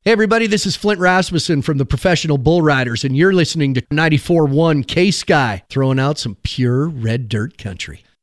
Hey, everybody, this is Flint Rasmussen from the Professional Bull Riders, and you're listening to 94.1 K-Sky, throwing out some pure red dirt country.